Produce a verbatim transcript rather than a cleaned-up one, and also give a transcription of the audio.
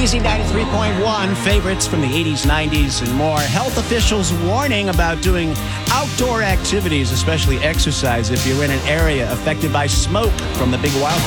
Easy ninety-three point one, favorites from the eighties, nineties, and more. Health officials warning about doing outdoor activities, especially exercise, if you're in an area affected by smoke from the big wildfire.